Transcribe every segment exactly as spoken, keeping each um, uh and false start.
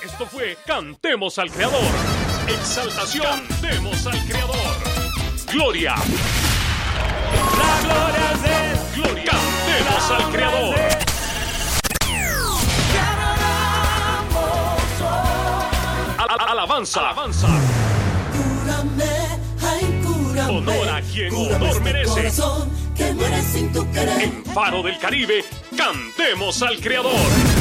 Esto fue Cantemos al Creador. Exaltación, cantemos al Creador. Gloria. La gloria es de Gloria. Cantemos al Creador. Al- alabanza. Alabanza. Cúrame, ay, cúrame. Honor a quien Cúrame honor este merece. corazón que muere sin tu querer. En Faro del Caribe, cantemos al Creador.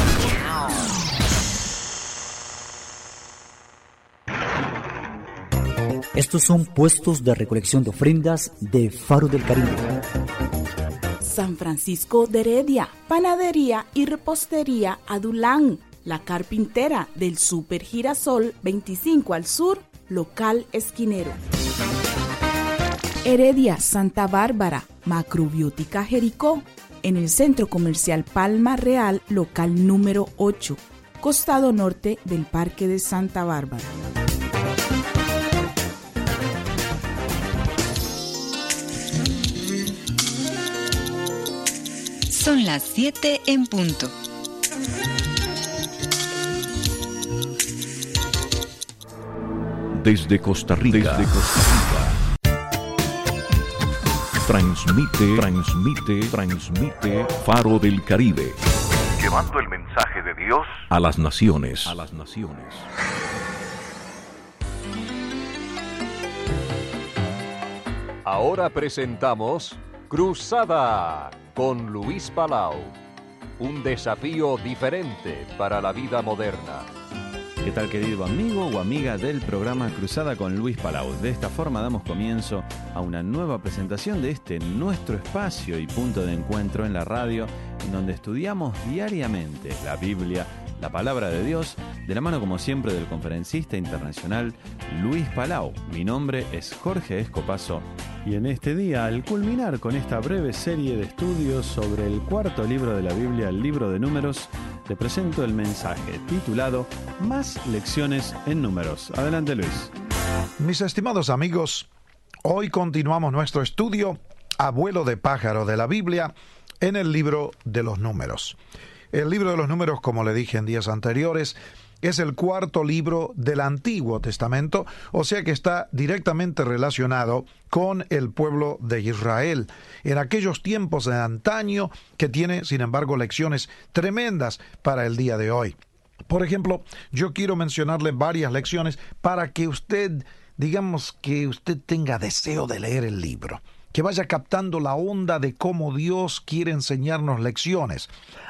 Estos son puestos de recolección de ofrendas de Faro del Caribe. San Francisco de Heredia, Panadería y Repostería Adulán, La Carpintera del Super Girasol veinticinco al Sur, Local Esquinero. Heredia, Santa Bárbara, Macrobiótica Jericó, en el Centro Comercial Palma Real, local número ocho, costado norte del Parque de Santa Bárbara. Son las siete en punto. Desde Costa Rica. Desde Costa Rica. Transmite, transmite, transmite Faro del Caribe. Llevando el mensaje de Dios a las naciones. A las naciones. Ahora presentamos Cruzada con Luis Palau. Un desafío diferente para la vida moderna. ¿Qué tal, querido amigo o amiga del programa Cruzada con Luis Palau? De esta forma damos comienzo a una nueva presentación de este nuestro espacio y punto de encuentro en la radio, en donde estudiamos diariamente la Biblia, la palabra de Dios, de la mano como siempre del conferencista internacional Luis Palau. Mi nombre es Jorge Escopazo. Y en este día, al culminar con esta breve serie de estudios sobre el cuarto libro de la Biblia, el libro de Números, te presento el mensaje titulado Más lecciones en números. Adelante, Luis. Mis estimados amigos, hoy continuamos nuestro estudio a vuelo de pájaro de la Biblia en el libro de los Números. El libro de los Números, como le dije en días anteriores, es el cuarto libro del Antiguo Testamento, o sea que está directamente relacionado con el pueblo de Israel, en aquellos tiempos de antaño, que tiene, sin embargo, lecciones tremendas para el día de hoy. Por ejemplo, yo quiero mencionarle varias lecciones para que usted, digamos que usted tenga deseo de leer el libro, que vaya captando la onda de cómo Dios quiere enseñarnos lecciones.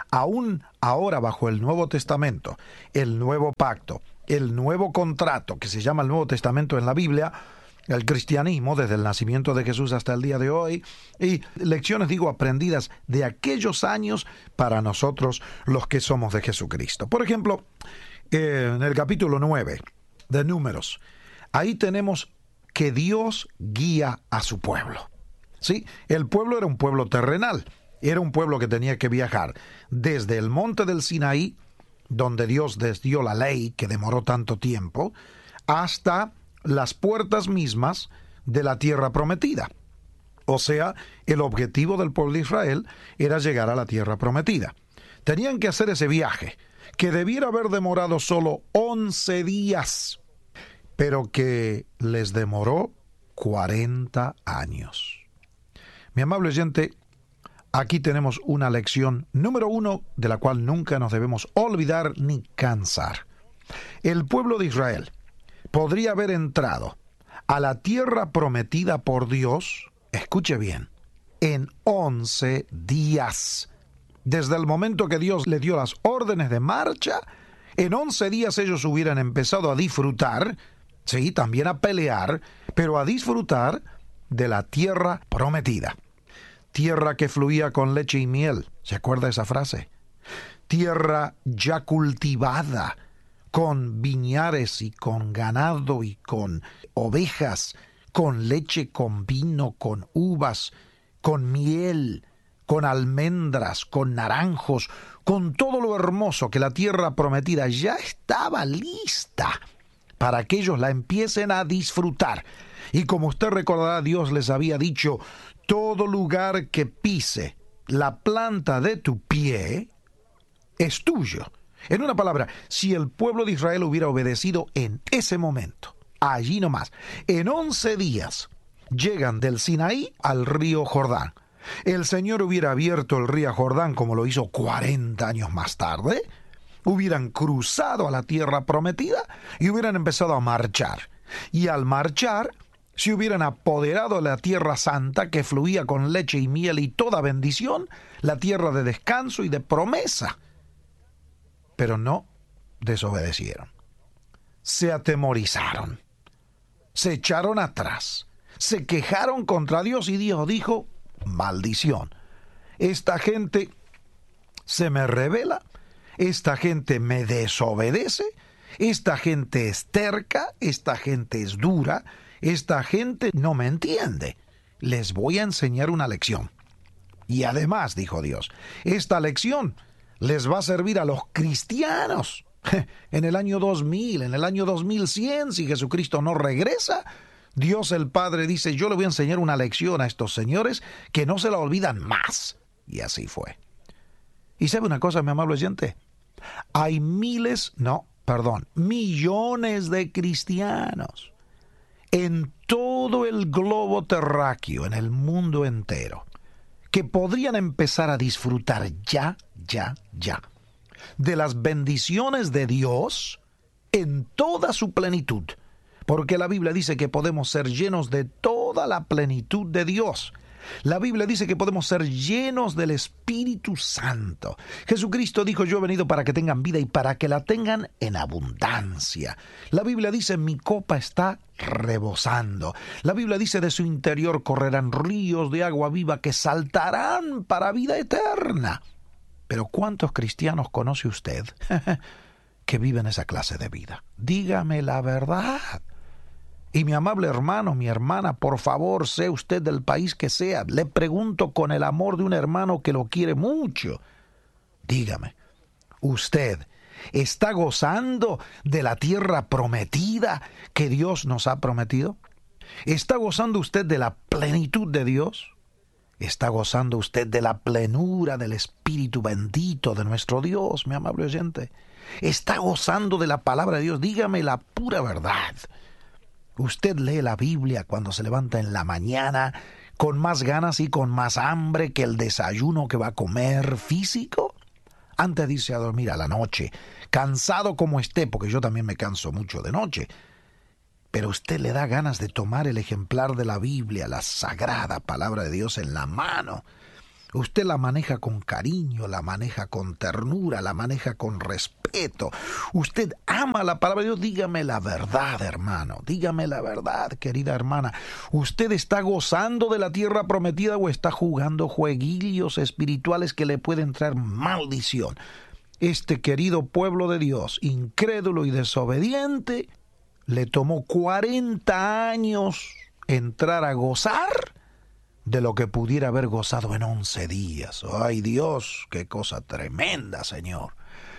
Aún ahora bajo el Nuevo Testamento, el Nuevo Pacto, el Nuevo Contrato, que se llama el Nuevo Testamento en la Biblia, el cristianismo desde el nacimiento de Jesús hasta el día de hoy, y lecciones, digo, aprendidas de aquellos años para nosotros los que somos de Jesucristo. Por ejemplo, eh, en el capítulo nueve de Números, ahí tenemos que Dios guía a su pueblo. Sí, el pueblo era un pueblo terrenal, era un pueblo que tenía que viajar desde el monte del Sinaí, donde Dios les dio la ley que demoró tanto tiempo, hasta las puertas mismas de la tierra prometida. O sea, el objetivo del pueblo de Israel era llegar a la tierra prometida. Tenían que hacer ese viaje, que debiera haber demorado solo once días, pero que les demoró cuarenta años. Mi amable oyente, aquí tenemos una lección número uno de la cual nunca nos debemos olvidar ni cansar. El pueblo de Israel podría haber entrado a la tierra prometida por Dios, escuche bien, en once días. Desde el momento que Dios le dio las órdenes de marcha, en once días ellos hubieran empezado a disfrutar, sí, también a pelear, pero a disfrutar de la tierra prometida. Tierra que fluía con leche y miel. ¿Se acuerda esa frase? Tierra ya cultivada, con viñares y con ganado y con ovejas, con leche, con vino, con uvas, con miel, con almendras, con naranjos, con todo lo hermoso que la tierra prometida ya estaba lista para que ellos la empiecen a disfrutar. Y como usted recordará, Dios les había dicho, todo lugar que pise la planta de tu pie es tuyo. En una palabra, si el pueblo de Israel hubiera obedecido en ese momento, allí nomás, en once días, llegan del Sinaí al río Jordán. El Señor hubiera abierto el río Jordán como lo hizo cuarenta años más tarde, hubieran cruzado a la tierra prometida y hubieran empezado a marchar. Y al marchar, se hubieran apoderado de la tierra santa que fluía con leche y miel y toda bendición, la tierra de descanso y de promesa. Pero no desobedecieron. Se atemorizaron. Se echaron atrás. Se quejaron contra Dios y Dios dijo, maldición. Esta gente se me rebela, esta gente me desobedece, esta gente es terca, esta gente es dura, esta gente no me entiende. Les voy a enseñar una lección. Y además, dijo Dios, esta lección les va a servir a los cristianos. En el año dos mil, en el año dos mil cien, si Jesucristo no regresa, Dios el Padre dice, yo le voy a enseñar una lección a estos señores que no se la olvidan más. Y así fue. ¿Y sabe una cosa, mi amable oyente? Hay miles, no, perdón, millones de cristianos en todo el globo terráqueo, en el mundo entero, que podrían empezar a disfrutar ya, ya, ya, de las bendiciones de Dios en toda su plenitud. Porque la Biblia dice que podemos ser llenos de toda la plenitud de Dios. La Biblia dice que podemos ser llenos del Espíritu Santo. Jesucristo dijo, yo he venido para que tengan vida y para que la tengan en abundancia. La Biblia dice, mi copa está rebosando. La Biblia dice, de su interior correrán ríos de agua viva que saltarán para vida eterna. Pero ¿cuántos cristianos conoce usted que viven esa clase de vida? Dígame la verdad. Y mi amable hermano, mi hermana, por favor, sea usted del país que sea, le pregunto con el amor de un hermano que lo quiere mucho. Dígame, ¿usted está gozando de la tierra prometida que Dios nos ha prometido? ¿Está gozando usted de la plenitud de Dios? ¿Está gozando usted de la plenura del Espíritu bendito de nuestro Dios, mi amable oyente? ¿Está gozando de la palabra de Dios? Dígame la pura verdad. ¿Usted lee la Biblia cuando se levanta en la mañana con más ganas y con más hambre que el desayuno que va a comer físico? Antes de irse a dormir a la noche, cansado como esté, porque yo también me canso mucho de noche, pero usted le da ganas de tomar el ejemplar de la Biblia, la sagrada palabra de Dios en la mano. Usted la maneja con cariño, la maneja con ternura, la maneja con respeto. Usted ama la palabra de Dios. Dígame la verdad, hermano. Dígame la verdad, querida hermana. ¿Usted está gozando de la tierra prometida o está jugando jueguillos espirituales que le pueden traer maldición? Este querido pueblo de Dios, incrédulo y desobediente, le tomó cuarenta años entrar a gozar de lo que pudiera haber gozado en once días. ¡Ay, Dios! ¡Qué cosa tremenda, Señor!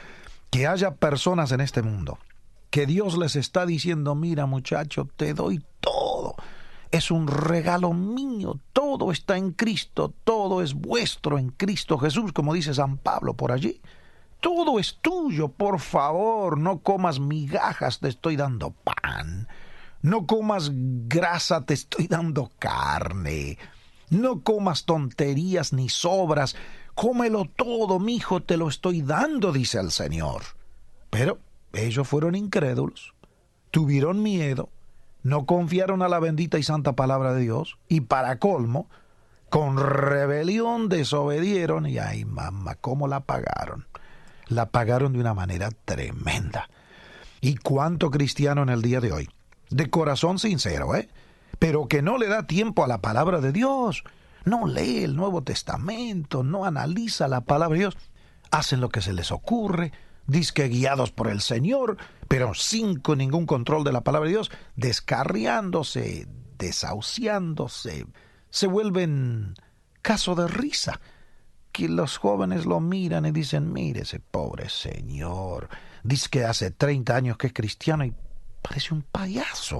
Que haya personas en este mundo que Dios les está diciendo, mira, muchacho, te doy todo. Es un regalo mío. Todo está en Cristo. Todo es vuestro en Cristo Jesús, como dice San Pablo por allí. Todo es tuyo. Por favor, no comas migajas, te estoy dando pan. No comas grasa, te estoy dando carne. No comas tonterías ni sobras, cómelo todo, mijo, te lo estoy dando, dice el Señor. Pero ellos fueron incrédulos, tuvieron miedo, no confiaron a la bendita y santa palabra de Dios, y para colmo, con rebelión desobedieron, y ay, mamá, ¿cómo la pagaron? La pagaron de una manera tremenda. ¿Y cuánto cristiano en el día de hoy? De corazón sincero, ¿eh? Pero que no le da tiempo a la palabra de Dios, no lee el Nuevo Testamento, no analiza la palabra de Dios, hacen lo que se les ocurre, dizque guiados por el Señor, pero sin con ningún control de la palabra de Dios, descarriándose, desahuciándose, se vuelven caso de risa, que los jóvenes lo miran y dicen, mire ese pobre señor, dice que hace treinta años que es cristiano y parece un payaso.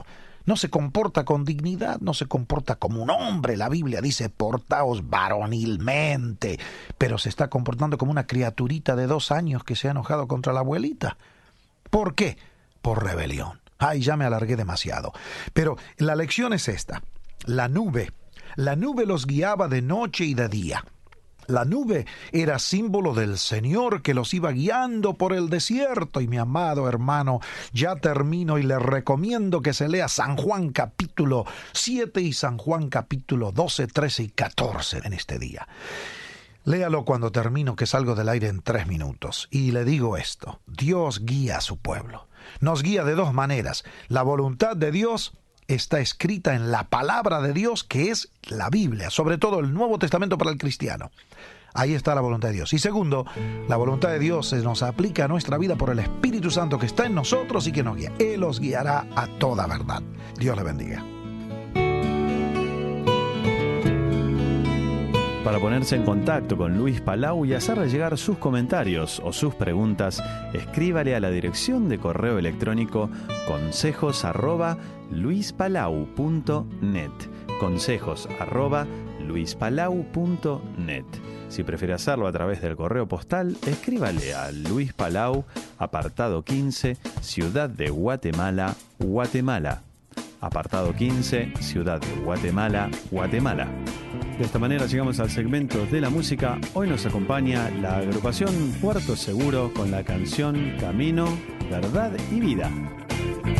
no se comporta con dignidad, no se comporta como un hombre. La Biblia dice, portaos varonilmente, pero se está comportando como una criaturita de dos años que se ha enojado contra la abuelita. ¿Por qué? Por rebelión. Ay, ya me alargué demasiado. Pero la lección es esta. La nube, la nube los guiaba de noche y de día. La nube era símbolo del Señor que los iba guiando por el desierto. Y mi amado hermano, ya termino y le recomiendo que se lea San Juan capítulo siete y San Juan capítulo doce, trece y catorce en este día. Léalo cuando termino, que salgo del aire en tres minutos. Y le digo esto, Dios guía a su pueblo. Nos guía de dos maneras. La voluntad de Dios está escrita en la palabra de Dios, que es la Biblia, sobre todo el Nuevo Testamento para el cristiano. Ahí está la voluntad de Dios. Y segundo, la voluntad de Dios se nos aplica a nuestra vida por el Espíritu Santo que está en nosotros y que nos guía. Él los guiará a toda verdad. Dios le bendiga. Para ponerse en contacto con Luis Palau y hacerle llegar sus comentarios o sus preguntas, escríbale a la dirección de correo electrónico consejos arroba luispalau punto net. Consejos arroba luispalau punto net. Si prefiere hacerlo a través del correo postal, escríbale a Luis Palau, apartado quince, Ciudad de Guatemala, Guatemala. Apartado quince, Ciudad de Guatemala, Guatemala. De esta manera llegamos al segmento de la música. Hoy nos acompaña la agrupación Puerto Seguro con la canción Camino, Verdad y Vida.